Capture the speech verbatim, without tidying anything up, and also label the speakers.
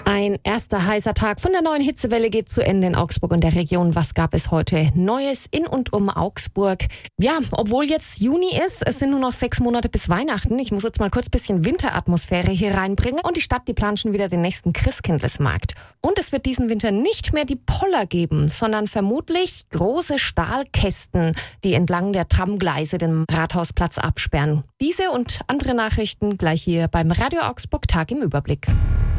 Speaker 1: Ein erster heißer Tag von der neuen Hitzewelle geht zu Ende in Augsburg und der Region. Was gab es heute Neues in und um Augsburg? Ja, obwohl jetzt Juni ist, es sind nur noch sechs Monate bis Weihnachten. Ich muss jetzt mal kurz ein bisschen Winteratmosphäre hier reinbringen. Und die Stadt, die plant schon wieder den nächsten Christkindlesmarkt. Und es wird diesen Winter nicht mehr die Poller geben, sondern vermutlich große Stahlkästen, die entlang der Tramgleise den Rathausplatz absperren. Diese und andere Nachrichten gleich hier beim Radio Augsburg Tag im Überblick.